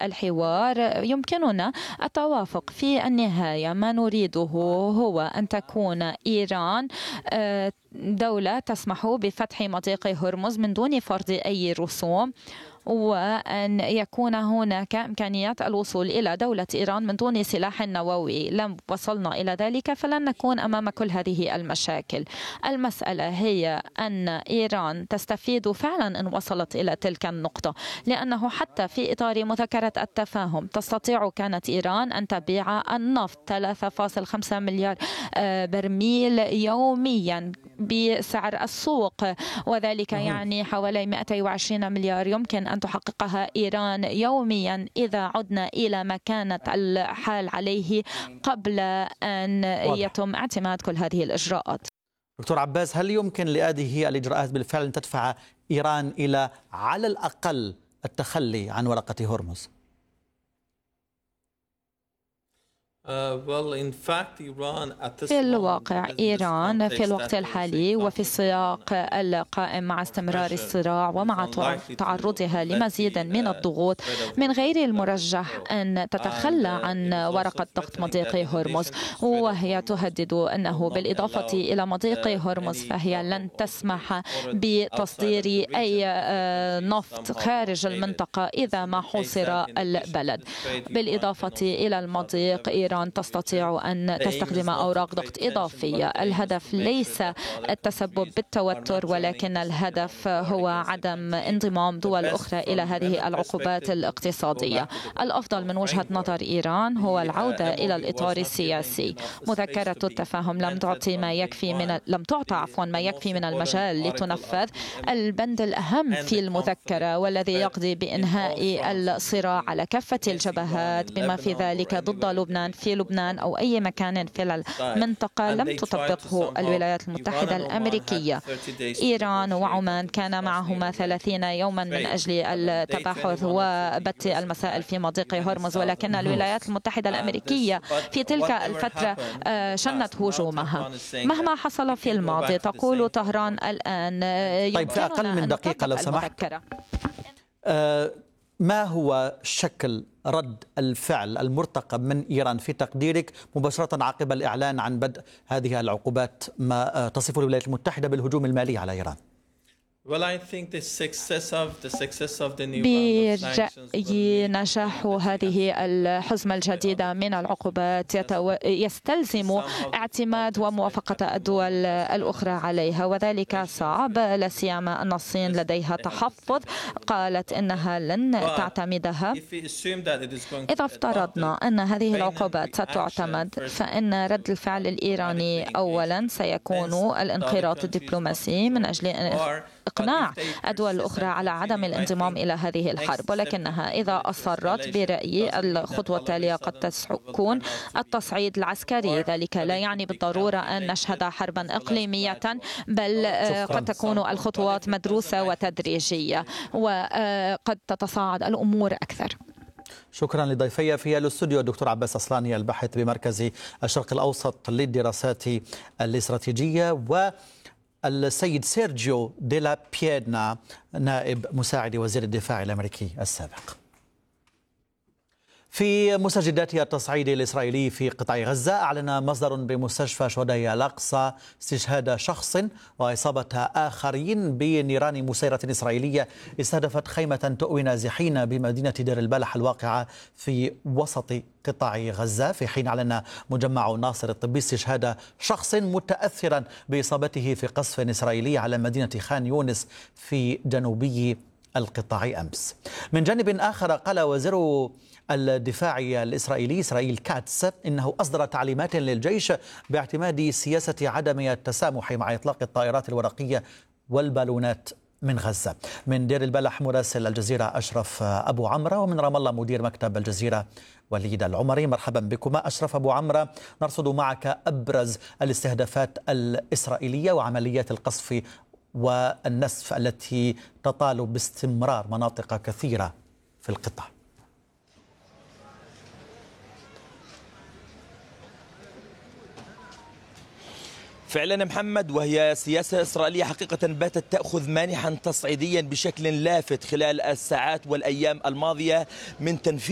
الحوار يمكننا التوافق. في النهاية ما نريده هو أن تكون إيران دولة تسمح بفتح مضيق هرمز من دون فرض أي رسوم، وأن يكون هناك إمكانية الوصول إلى دولة إيران من دون سلاح نووي. لم وصلنا إلى ذلك فلن نكون أمام كل هذه المشاكل. المسألة هي أن إيران تستفيد فعلا إن وصلت إلى تلك النقطة، لأنه حتى في إطار مذكرة التفاهم تستطيع كانت إيران أن تبيع النفط 3.5 مليار برميل يوميا بسعر السوق، وذلك يعني حوالي 220 مليار يمكن أن تحققها إيران يوميا إذا عدنا إلى ما كانت الحال عليه قبل أن يتم اعتماد كل هذه الإجراءات. دكتور عباس، هل يمكن لهذه الإجراءات بالفعل أن تدفع إيران إلى على الأقل التخلي عن ورقة هرمز؟ في الواقع إيران في الوقت الحالي وفي السياق القائم مع استمرار الصراع ومع تعرضها لمزيد من الضغوط من غير المرجح أن تتخلى عن ورقة ضغط مضيق هرمز، وهي تهدد أنه بالإضافة إلى مضيق هرمز فهي لن تسمح بتصدير أي نفط خارج المنطقة إذا ما حوصر البلد. بالإضافة إلى المضيق إيران تستطيع أن تستخدم أوراق ضغط إضافية. الهدف ليس التسبب بالتوتر، ولكن الهدف هو عدم انضمام دول أخرى إلى هذه العقوبات الاقتصادية. الأفضل من وجهة نظر إيران هو العودة إلى الإطار السياسي. مذكرة التفاهم لم تعطى ما يكفي من المجال لتنفذ. البند الأهم في المذكرة والذي يقضي بإنهاء الصراع على كافة الجبهات بما في ذلك ضد لبنان في لبنان أو أي مكان في المنطقة لم تطبقه الولايات المتحدة الأمريكية. إيران وعمان كان معهما 30 يوما من أجل التباحث وبت المسائل في مضيق هرمز، ولكن الولايات المتحدة الأمريكية في تلك الفترة شنت هجومها. مهما حصل في الماضي تقول طهران الآن. طيب في أقل من دقيقة لو سمحت، ما هو شكل رد الفعل المرتقب من إيران في تقديرك مباشرة عقب الإعلان عن بدء هذه العقوبات ما تصفه الولايات المتحدة بالهجوم المالي على إيران؟ برأيي نجاح هذه الحزمة الجديدة من العقوبات يستلزم اعتماد وموافقة الدول الأخرى عليها، وذلك صعب، لا سيما أن الصين لديها تحفظ قالت إنها لن تعتمدها. إذا افترضنا أن هذه العقوبات ستعتمد فإن رد الفعل الإيراني أولا سيكون الانخراط الدبلوماسي من أجل إقناع الدول الأخرى على عدم الانضمام إلى هذه الحرب، ولكنها إذا أصرت برأيي الخطوة التالية قد تكون التصعيد العسكري. ذلك لا يعني بالضرورة أن نشهد حربا إقليمية، بل قد تكون الخطوات مدروسة وتدريجية وقد تتصاعد الأمور أكثر. شكرا لضيفي في الاستوديو الدكتور عباس أصلاني الباحث بمركز الشرق الأوسط للدراسات الاستراتيجية، والسيد سيرجيو ديلا بييدنا نائب مساعد وزير الدفاع الأمريكي السابق. في مستجدات التصعيد الإسرائيلي في قطاع غزة، أعلن مصدر بمستشفى شهداء الأقصى استشهاد شخص وإصابة آخرين بنيران مسيرة إسرائيلية استهدفت خيمة تؤوي نازحين بمدينة دير البلح الواقعة في وسط قطاع غزة، في حين أعلن مجمع ناصر الطبي استشهاد شخص متأثرا بإصابته في قصف إسرائيلي على مدينة خان يونس في جنوبي القطاع أمس. من جانب آخر، قال وزير الدفاع الإسرائيلي إسرائيل كاتس إنه أصدر تعليمات للجيش باعتماد سياسة عدم التسامح مع إطلاق الطائرات الورقية والبالونات من غزة. من دير البلح مراسل الجزيرة أشرف أبو عمرة، ومن رام الله مدير مكتب الجزيرة وليد العمري. مرحبا بكما. أشرف أبو عمرة، نرصد معك أبرز الاستهدافات الإسرائيلية وعمليات القصف والنسف التي تطال باستمرار مناطق كثيرة في القطاع. فعلا محمد، وهي سياسة إسرائيلية حقيقة باتت تأخذ مانحا تصعيديا بشكل لافت خلال الساعات والأيام الماضية من تنفيذ